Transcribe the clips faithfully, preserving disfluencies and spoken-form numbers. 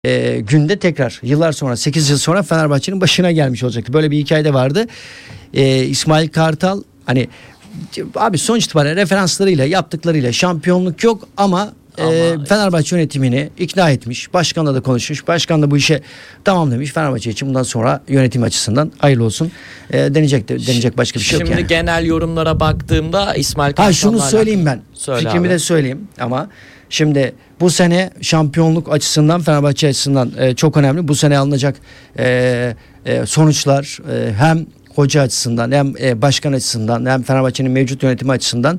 e, günde tekrar yıllar sonra, sekiz yıl sonra Fenerbahçe'nin başına gelmiş olacaktı. Böyle bir hikaye de vardı. E, İsmail Kartal hani abi sonuç itibariyle referanslarıyla, yaptıklarıyla şampiyonluk yok ama Ama e, Fenerbahçe yönetimini ikna etmiş. Başkanla da konuşmuş. Başkan da bu işe tamam demiş. Fenerbahçe için bundan sonra yönetim açısından hayırlı olsun. E, deneyecek de, deneyecek başka bir şey Şimdi yok yani. genel yorumlara baktığımda İsmail Kartal'la Ha şunu söyleyeyim ben. Söyle Fikrimi abi. de söyleyeyim ama şimdi bu sene şampiyonluk açısından, Fenerbahçe açısından e, çok önemli. Bu sene alınacak e, e, sonuçlar e, hem hoca açısından hem e, başkan açısından hem Fenerbahçe'nin mevcut yönetimi açısından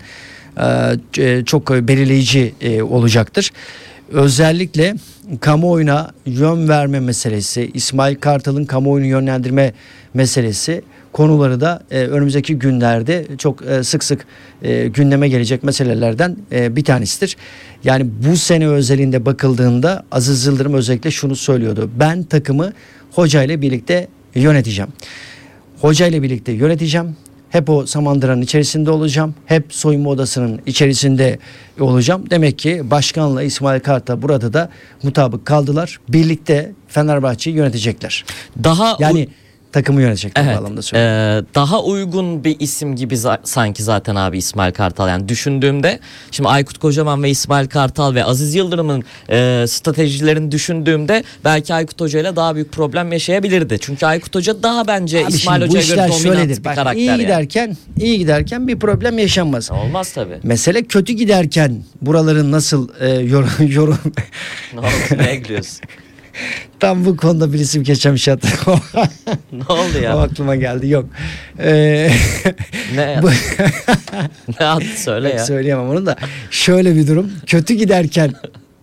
e, çok belirleyici e, olacaktır. Özellikle kamuoyuna yön verme meselesi, İsmail Kartal'ın kamuoyunu yönlendirme meselesi konuları da e, önümüzdeki günlerde çok e, sık sık e, gündeme gelecek meselelerden e, bir tanesidir. Yani bu sene özelinde bakıldığında Aziz Yıldırım özellikle şunu söylüyordu. Ben takımı hoca ile birlikte yöneteceğim. Hoca ile birlikte yöneteceğim. Hep o Samandıra'nın içerisinde olacağım. Hep soyunma odasının içerisinde olacağım. Demek ki başkanla İsmail Kartal burada da mutabık kaldılar. Birlikte Fenerbahçe'yi yönetecekler. Daha yani takımı yönetecekler evet, bağlamında söylüyorum. E, daha uygun bir isim gibi za- sanki zaten abi İsmail Kartal. Yani düşündüğümde şimdi Aykut Kocaman ve İsmail Kartal ve Aziz Yıldırım'ın e, stratejilerini düşündüğümde belki Aykut Hoca ile daha büyük problem yaşayabilirdi. Çünkü Aykut Hoca daha bence Abi İsmail şimdi bu Hoca'ya göre işler dominant şöyledir. bir Bak, karakter. iyi yani. giderken, iyi giderken bir problem yaşanmaz. Olmaz tabii. Mesele kötü giderken buraların nasıl e, yorum, yorum Ne oldu? Neye gülüyorsun? tam bu konuda bir isim geçmiş hatta. Ne oldu ya? O aklıma geldi. Yok. Ee, Ne? bu- Ne adı söyle ya. Söyleyemem onu da. Şöyle bir durum. Kötü giderken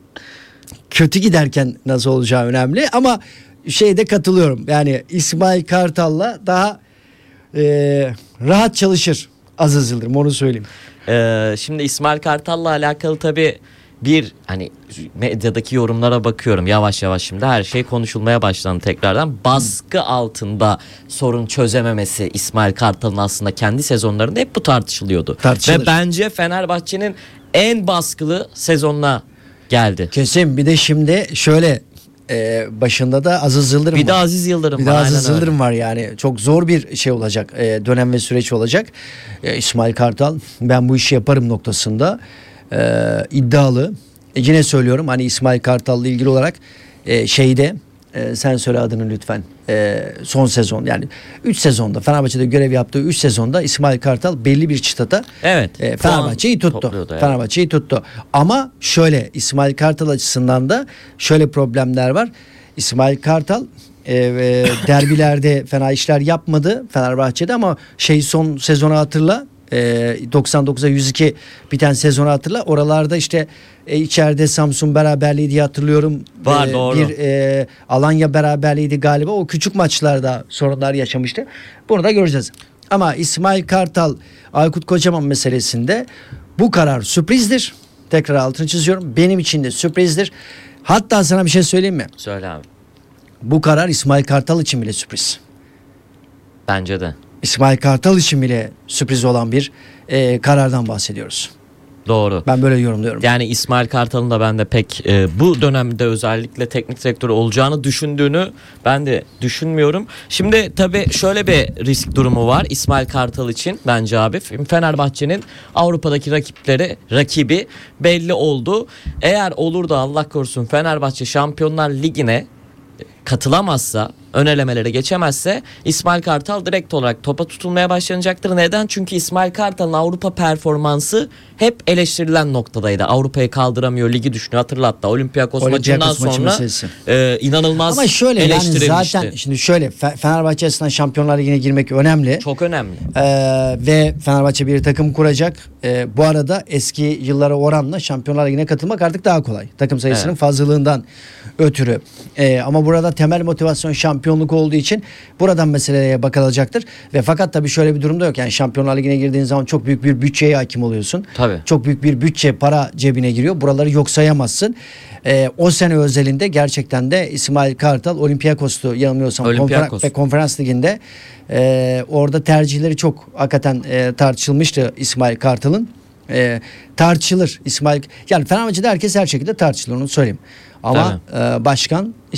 kötü giderken nasıl olacağı önemli ama şeyde katılıyorum. Yani İsmail Kartal'la daha e, rahat çalışır Aziz Yıldırım, onu söyleyeyim. Ee, şimdi İsmail Kartal'la alakalı tabii bir hani medyadaki yorumlara bakıyorum yavaş yavaş şimdi her şey konuşulmaya başlandı tekrardan. Baskı altında sorun çözememesi İsmail Kartal'ın aslında kendi sezonlarında hep bu tartışılıyordu. Tartışılır. Ve bence Fenerbahçe'nin en baskılı sezonuna geldi. Kesin. Bir de şimdi şöyle e, başında da Aziz Yıldırım Bir de var. Aziz Yıldırım Bir de var. Aziz aynen öyle. Yıldırım var yani. Çok zor bir şey olacak. E, dönem ve süreç olacak. E, İsmail Kartal ben bu işi yaparım noktasında e, iddialı. E, yine söylüyorum hani İsmail Kartal'la ilgili olarak e, şeyde e, sen söyle adını lütfen. E, son sezon yani üç sezonda Fenerbahçe'de görev yaptığı üç sezonda İsmail Kartal belli bir çıtada Evet. e, puan Fenerbahçe'yi tuttu. topluyordu, evet. Fenerbahçe'yi tuttu. Ama şöyle İsmail Kartal açısından da şöyle problemler var. İsmail Kartal e, e, derbilerde fena işler yapmadı Fenerbahçe'de ama şey son sezonu hatırla. E, doksan dokuza yüz iki biten sezonu hatırla. Oralarda işte e, içeride Samsun beraberliği diye hatırlıyorum. Var, E, doğru. Bir e, Alanya beraberliğiydi galiba. O küçük maçlarda sorunlar yaşamıştı. Bunu da göreceğiz. Ama İsmail Kartal, Aykut Kocaman meselesinde bu karar sürprizdir. Tekrar altını çiziyorum. Benim için de sürprizdir. Hatta sana bir şey söyleyeyim mi? Söyle abi. Bu karar İsmail Kartal için bile sürpriz. Bence de. İsmail Kartal için bile sürpriz olan bir e, karardan bahsediyoruz. Doğru. Ben böyle yorumluyorum. Yani İsmail Kartal'ın da ben de pek e, bu dönemde özellikle teknik direktörü olacağını düşündüğünü ben de düşünmüyorum. Şimdi tabii şöyle bir risk durumu var İsmail Kartal için bence abi. Fenerbahçe'nin Avrupa'daki rakipleri rakibi belli oldu. Eğer olur da Allah korusun Fenerbahçe Şampiyonlar Ligi'ne katılamazsa, ön elemelere geçemezse İsmail Kartal direkt olarak topa tutulmaya başlanacaktır. Neden? Çünkü İsmail Kartal'ın Avrupa performansı hep eleştirilen noktadaydı. Avrupa'yı kaldıramıyor, ligi düşünüyor. Hatırlattı. Olympiakos maçından Olympiakos maçı sonra meselesi. e, inanılmaz Ama şöyle yani eleştirilmişti. zaten şimdi şöyle Fe- Fenerbahçe açısından Şampiyonlar Ligi'ne girmek önemli. Çok önemli. Ee, ve Fenerbahçe bir takım kuracak. Ee, bu arada eski yıllara oranla Şampiyonlar Ligi'ne katılmak artık daha kolay. Takım sayısının Evet. fazlalığından ötürü. Ee, ama burada temel motivasyon şampiyonluk olduğu için buradan meseleye bakılacaktır. Ve fakat tabii şöyle bir durum da yok. Yani Şampiyonlar Ligi'ne girdiğin zaman çok büyük bir bütçeye hakim oluyorsun. Tabii. Çok büyük bir bütçe, para cebine giriyor. Buraları yok sayamazsın. Ee, o sene özelinde gerçekten de İsmail Kartal Olympiakos'tu yanılmıyorsam Olympiakos. konfer- ve konferans liginde e, orada tercihleri çok hakikaten e, tartışılmıştı İsmail Kartal'ın. e, tartışılır İsmail. Yani Fenerbahçe'de herkes her şekilde tartışılır, onu söyleyeyim. Ama e, başkan